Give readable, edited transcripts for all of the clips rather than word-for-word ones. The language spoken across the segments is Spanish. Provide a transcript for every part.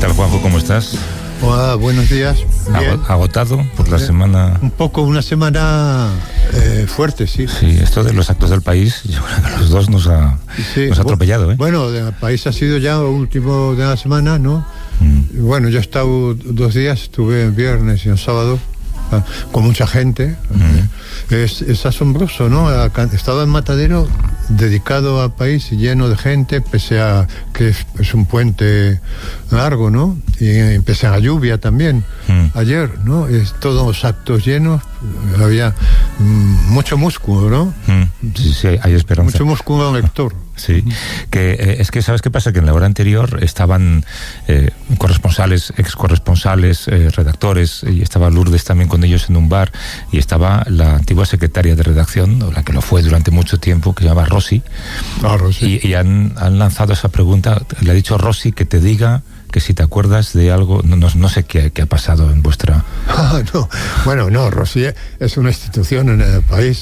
tal, Juanjo? ¿Cómo estás? Hola, buenos días. Bien. ¿Agotado por la semana? Una semana fuerte, sí. Sí, esto de los actos del país, yo creo que a los dos nos ha atropellado, ¿eh? Bueno, el país ha sido ya el último de la semana, ¿no? Bueno, yo he estado 2 días, estuve el viernes y el sábado con mucha gente. Es asombroso, ¿no? Estaba en Matadero dedicado al país y lleno de gente, pese a que es un puente largo, ¿no? Y pese a la lluvia también. Ayer, ¿no? Todos los actos llenos, había mucho músculo, ¿no? Sí, hay esperanza. Mucho músculo lector. Sí, que es que ¿sabes qué pasa? Que en la hora anterior estaban corresponsales, excorresponsales, redactores, y estaba Lourdes también con ellos en un bar, y estaba la antigua secretaria de redacción, o la que lo fue durante mucho tiempo, que se llama Rosy. Rosy. Y han lanzado esa pregunta, le ha dicho Rosy que te diga que si te acuerdas de algo, no sé qué ha pasado en vuestra... No. Bueno, no, Rosy es una institución en el país.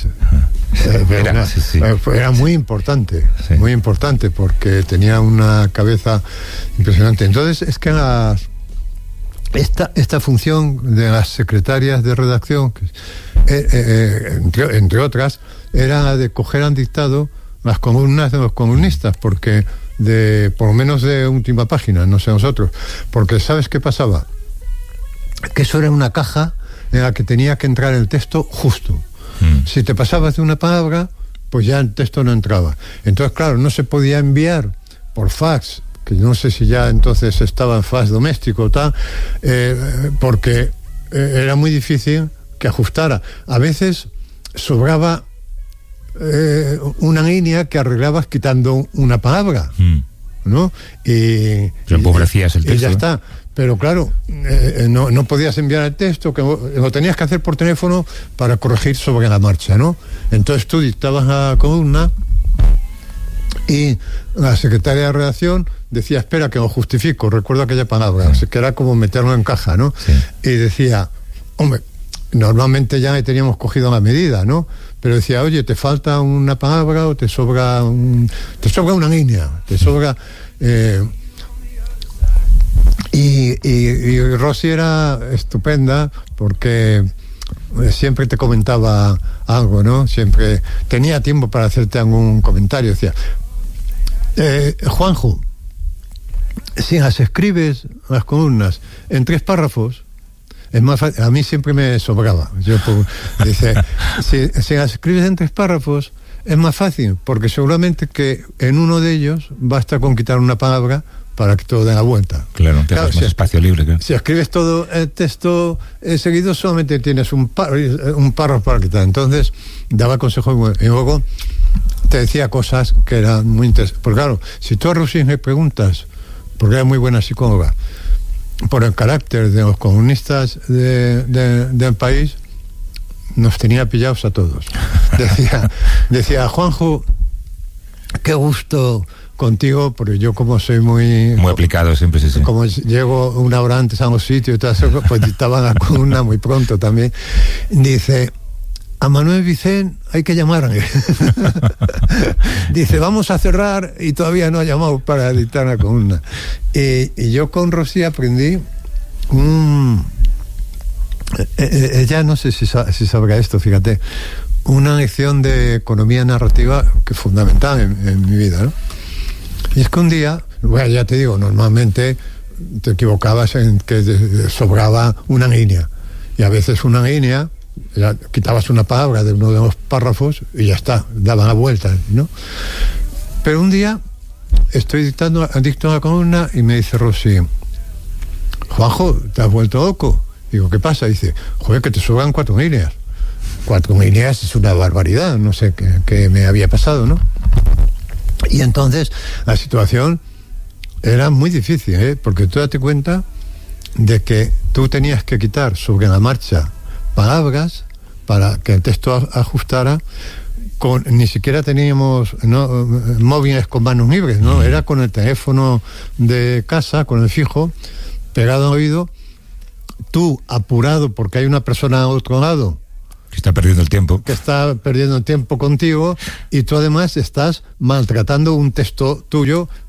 Era muy importante, sí. Muy importante, porque tenía una cabeza impresionante. Entonces, es que esta función de las secretarias de redacción, entre otras, era de coger al dictado las columnas de los columnistas, porque por lo menos de última página, no sé nosotros, porque ¿sabes qué pasaba? Que eso era una caja en la que tenía que entrar el texto justo. Si te pasabas de una palabra, pues ya el texto no entraba. Entonces, claro, no se podía enviar por fax, que no sé si ya entonces estaba en fax doméstico o tal, porque era muy difícil que ajustara. A veces sobraba una línea que arreglabas quitando una palabra, ¿no? Y empobrecías el texto. Y ya está. Pero claro, no podías enviar el texto, que lo tenías que hacer por teléfono para corregir sobre la marcha, ¿no? Entonces tú dictabas la columna y la secretaria de redacción decía, espera que lo justifico, recuerdo aquella palabra, sí. Que era como meterlo en caja, ¿no? Sí. Y decía, hombre, normalmente ya teníamos cogido la medida, ¿no? Pero decía, oye, te falta una palabra o te sobra una línea, te sobra... Y Rosy era estupenda porque siempre te comentaba algo, ¿no? Siempre tenía tiempo para hacerte algún comentario. Decía, Juanjo, si las escribes las columnas en 3 párrafos, es más fácil. A mí siempre me sobraba. Dice, si las escribes en 3 párrafos, es más fácil, porque seguramente que en uno de ellos basta con quitar una palabra para que todo dé la vuelta. Claro, más espacio libre. Claro. Si escribes todo el texto seguido, solamente tienes un párrafo para quitar. Entonces, daba consejos y luego te decía cosas que eran muy interesantes. Porque claro, si tú a Rosy me preguntas, porque era muy buena psicóloga, por el carácter de los comunistas del país, nos tenía pillados a todos. Decía, Juanjo, qué gusto contigo, porque yo como soy muy aplicado siempre, sí. Como llego 1 hora antes a los sitios y todo eso, pues dictaban la columna muy pronto también. Dice, a Manuel Vicent hay que llamarle. Dice, vamos a cerrar y todavía no ha llamado para dictar la columna. Y yo con Rosy aprendí ella no sé si sabrá esto, fíjate, una lección de economía narrativa que es fundamental en mi vida, ¿no? Y es que un día, bueno, ya te digo, normalmente te equivocabas en que sobraba una línea, y a veces una línea, ya quitabas una palabra de uno de los párrafos y ya está, daban la vuelta, ¿no? Pero un día estoy dictando la columna y me dice Rosy, Juanjo, ¿te has vuelto loco? Digo, ¿qué pasa? Dice, joder, que te sobran 4 líneas. 4 líneas es una barbaridad, no sé qué me había pasado, ¿no? Y entonces la situación era muy difícil, porque tú date cuenta de que tú tenías que quitar sobre la marcha palabras para que el texto ajustara. Ni siquiera teníamos móviles con manos libres, ¿no? Era con el teléfono de casa, con el fijo, pegado al oído, tú apurado porque hay una persona al otro lado que está perdiendo el tiempo contigo, y tú además estás maltratando un texto tuyo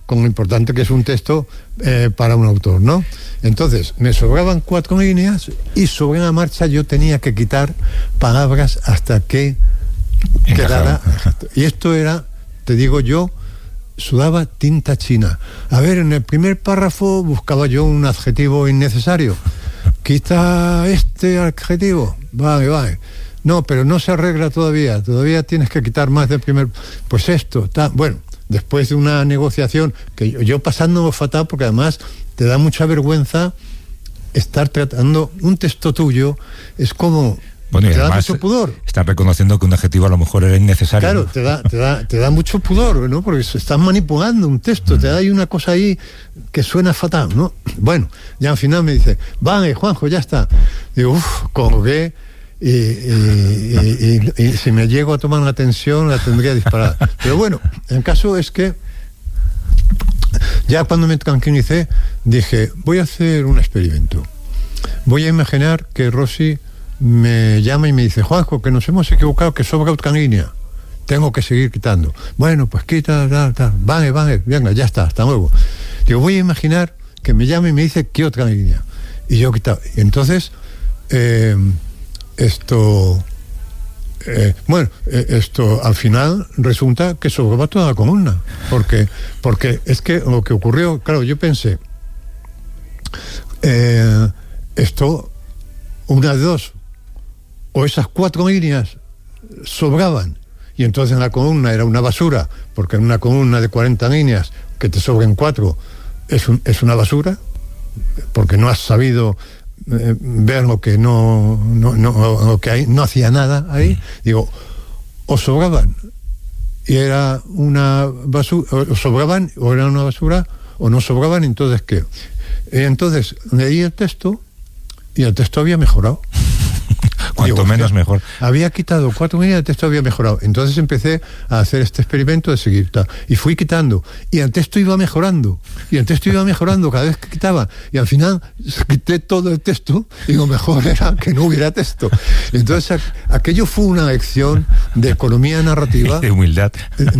con lo importante que es un texto para un autor, ¿no? Entonces, me sobraban 4 líneas y sobre la marcha yo tenía que quitar palabras hasta que quedara. Y esto era, te digo yo, sudaba tinta china. A ver, en el primer párrafo buscaba yo un adjetivo innecesario. Quita este adjetivo. Vale. No, pero no se arregla todavía tienes que quitar más del primer. Pues esto, bueno, después de una negociación que yo pasándolo fatal, porque además te da mucha vergüenza estar tratando un texto tuyo, es como bueno, y te además da mucho pudor. Están reconociendo que un adjetivo a lo mejor era innecesario. Claro, ¿no? te da mucho pudor, ¿no? Porque estás manipulando un texto, te da ahí una cosa ahí que suena fatal, ¿no? Bueno, ya al final me dice, vale, Juanjo, ya está. Digo, colgué. Y si me llego a tomar una tensión la tendría disparada. Pero bueno, el caso es que ya cuando me tranquilicé dije, voy a hacer un experimento. Voy a imaginar que Rosy me llama y me dice, Juanjo, que nos hemos equivocado, que sobra otra línea, tengo que seguir quitando. Bueno, pues quita, vale, venga, ya está, hasta luego. Digo, voy a imaginar que me llama y me dice, ¿qué otra línea? Y yo quitaba. Y entonces esto al final resulta que sobraba toda la columna, porque es que lo que ocurrió, claro, yo pensé esto, una de dos, o esas 4 líneas sobraban y entonces en la columna era una basura, porque en una columna de 40 líneas que te sobren 4 es una basura, porque no has sabido ver lo que lo que hay, no hacía nada ahí. Digo, o sobraban y era una basura, o sobraban o era una basura, o no sobraban. Entonces ¿qué? Entonces leí el texto y el texto había mejorado. Cuanto menos mejor. Había quitado 4 líneas, el texto había mejorado. Entonces empecé a hacer este experimento de seguir y fui quitando y el texto iba mejorando cada vez que quitaba, y al final quité todo el texto y lo mejor era que no hubiera texto. Entonces aquello fue una lección de economía narrativa, de humildad,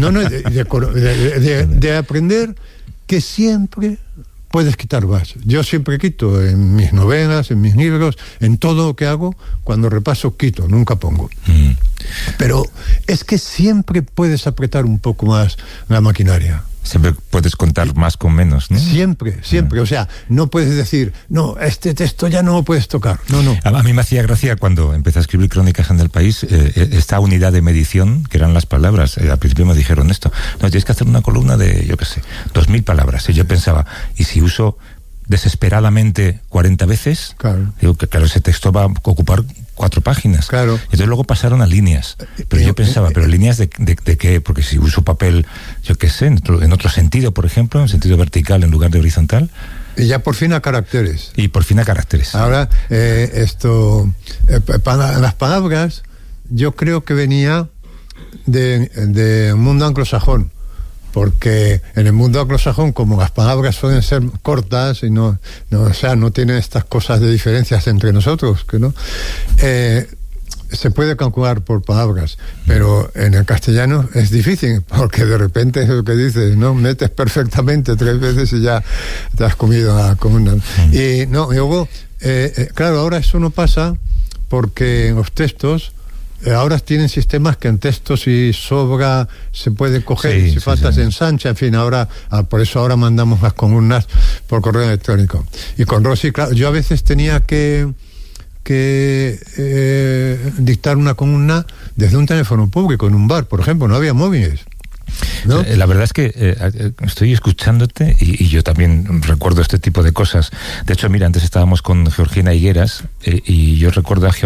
de aprender que siempre puedes quitar más. Yo siempre quito en mis novelas, en mis libros, en todo lo que hago. Cuando repaso quito, nunca pongo. Pero es que siempre puedes apretar un poco más la maquinaria. Siempre puedes contar más con menos, ¿no? Siempre. O sea, no puedes decir, no, este texto ya no lo puedes tocar. No. A mí me hacía gracia cuando empecé a escribir Crónicas en el País, esta unidad de medición, que eran las palabras. Al principio me dijeron esto, no, tienes que hacer una columna de, 2000 palabras. Y yo pensaba, ¿y si uso desesperadamente 40 veces? Claro. Digo que claro, ese texto va a ocupar 4 páginas. Claro. Entonces luego pasaron a líneas. Pero yo pensaba, ¿pero líneas de qué? Porque si uso papel, en otro sentido, por ejemplo, en sentido vertical en lugar de horizontal. Y ya por fin a caracteres. Ahora, para las palabras, yo creo que venía de mundo anglosajón. Porque en el mundo anglosajón, como las palabras suelen ser cortas y no tienen estas cosas de diferencias entre nosotros, que no se puede calcular por palabras, pero en el castellano es difícil, porque de repente es lo que dices, ¿no? Metes perfectamente 3 veces y ya te has comido la columna. Y luego, claro, ahora eso no pasa, porque en los textos ahora tienen sistemas que en textos si sobra se puede coger, si falta se ensancha, en fin, por eso ahora mandamos las columnas por correo electrónico. Y con Rosy, claro, yo a veces tenía que dictar una columna desde un teléfono público en un bar, por ejemplo, no había móviles, ¿no? La verdad es que estoy escuchándote y yo también recuerdo este tipo de cosas. De hecho, mira, antes estábamos con Georgina Higueras y yo recuerdo a